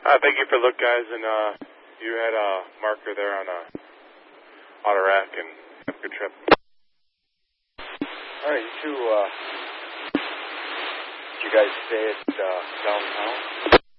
Thank you for the look, guys, and you had a marker there on auto rack, and have a good trip. All right, you two, did you guys stay at downtown?